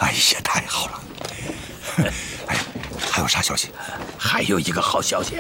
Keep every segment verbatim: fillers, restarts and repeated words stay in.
哎呀，太好了！哎，还有啥消息？ 还有一个好消息。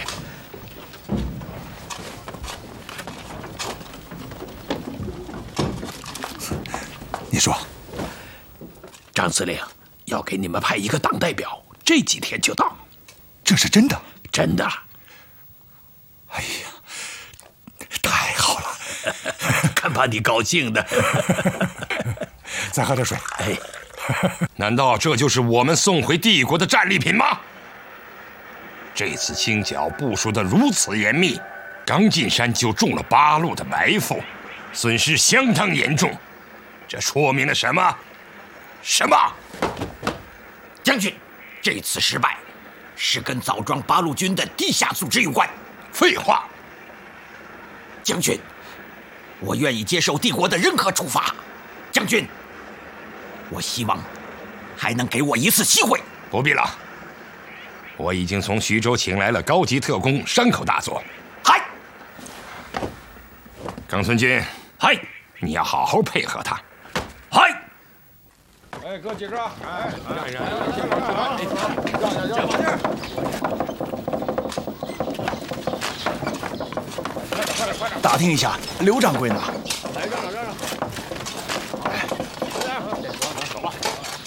你说， 张司令要给你们派一个党代表，这几天就到。 这是真的？ 真的。 哎呀，太好了！ 看把你高兴的。 再喝点水。 哎， 难道这就是我们送回帝国的战利品吗？这次清剿部署得如此严密，刚进山就中了八路的埋伏，损失相当严重。这说明了什么？什么？ 将军，这次失败是跟枣庄八路军的地下组织有关。 废话。 将军，我愿意接受帝国的任何处罚。将军，我希望还能给我一次机会。 不必了，我已经从徐州请来了高级特工山口大佐。 嗨， 冈村君， 嗨， 你要好好配合他。 嗨。 哎，哥几个，哎，让让让打听一下，刘掌柜呢？ 来，让让让让。哎，走吧。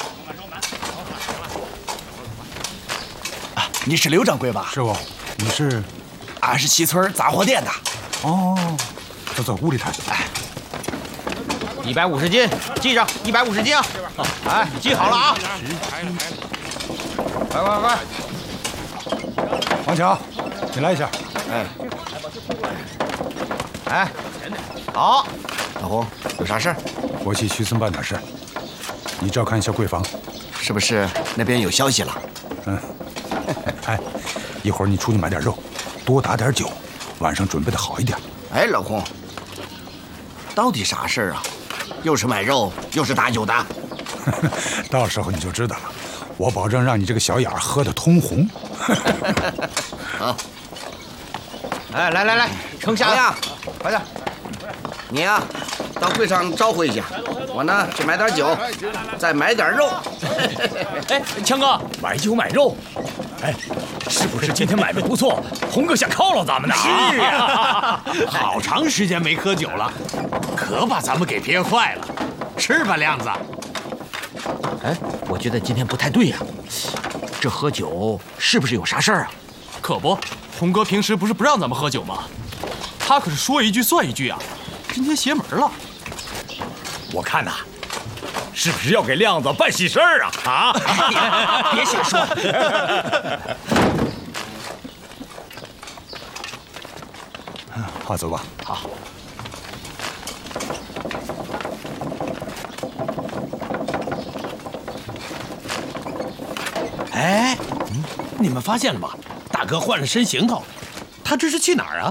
啊，你是刘掌柜吧？ 师傅，你是？ 俺是西村杂货店的。 哦，走走，屋里谈。哎。 一百五十斤，记上，一百五十斤啊！哎，记好了啊！ 快快快！王强，你来一下。 哎，哎，好，老胡，有啥事儿？ 我去徐村办点事，你照看一下柜房。 是不是那边有消息了？ 嗯。哎，一会儿你出去买点肉，多打点酒，晚上准备的好一点。 哎，老胡，到底啥事儿啊？又是买肉，又是打酒的， 到时候你就知道了。我保证让你这个小眼儿喝得通红。 好，哎，来来来，盛下呀，快点！你呀、啊，到柜上招呼一下，我呢去买点酒，再买点肉。 哎，强哥，买酒买肉，哎，是不是今天买卖不错？红哥想犒劳咱们呢？ 是呀，好长时间没喝酒了，可把咱们给憋坏了。吃吧，亮子。 哎，我觉得今天不太对呀、啊，这喝酒是不是有啥事儿啊？ 可不，红哥平时不是不让咱们喝酒吗？他可是说一句算一句啊，今天邪门了。 我看呐、啊，是不是要给亮子办喜事儿啊？啊！别瞎说。 好，走吧。 好。哎，嗯，你们发现了吗？大哥换了身行头，他这是去哪儿啊？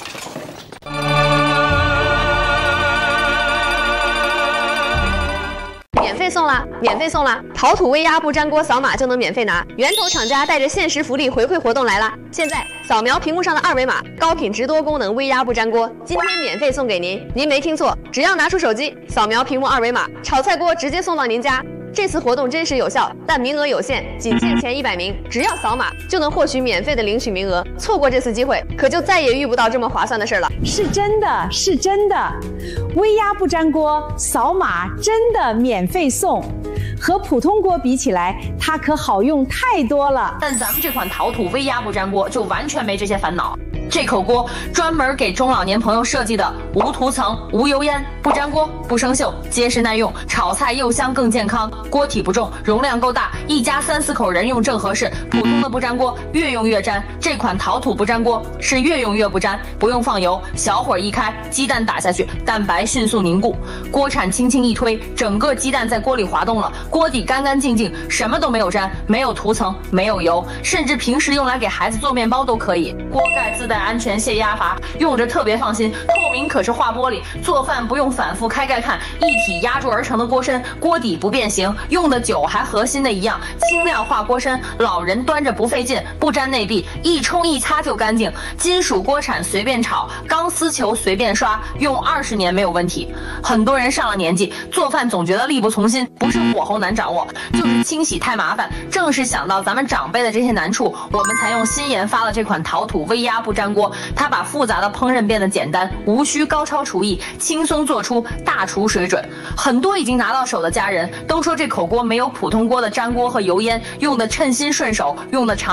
免费送啦！免费送啦！陶土微压不粘锅扫码就能免费拿，源头厂家带着限时福利回馈活动来啦！现在扫描屏幕上的二维码，高品质多功能微压不粘锅，今天免费送给您。您没听错，只要拿出手机扫描屏幕二维码，炒菜锅直接送到您家。这次活动真实有效，但名额有限，仅限前一百名，只要扫码就能获取免费的领取名额。错过这次机会，可就再也遇不到这么划算的事了。 是真的，是真的，微压不粘锅扫码真的免费送，和普通锅比起来，它可好用太多了。 但咱们这款陶土微压不粘锅就完全没这些烦恼。这口锅专门给中老年朋友设计的，无涂层、无油烟，不粘锅、不生锈，结实耐用，炒菜又香更健康。锅体不重，容量够大，一家三四口人用正合适。普通的不粘锅越用越粘，这款陶土不粘锅是越用越不粘，不用放油，小火一开，鸡蛋打下去，蛋白迅速凝固，锅铲轻轻一推，整个鸡蛋在锅里滑动了，锅底干干净净，什么都没有粘，没有涂层，没有油，甚至平时用来给孩子做面包都可以。锅盖自带安全泄压阀，用着特别放心。透明可视化玻璃，做饭不用反复开盖看，一体压铸而成的锅身，锅底不变形，用的酒还和新的一样，轻量化锅身，老人端着不费劲，不粘内壁，一冲一擦就干净。金属锅铲随便炒，钢丝球随便刷，用二十年没有问题。很多人上了年纪，做饭总觉得力不从心，不是火候难掌握，就是清洗太麻烦。正是想到咱们长辈的这些难处，我们才用新研发了这款陶土微压不粘锅。它把复杂的烹饪变得简单，无需高超厨艺，轻松做出大厨水准。很多已经拿到手的家人都说，这口锅没有普通锅的粘锅和油烟，用的称心顺手，用的长。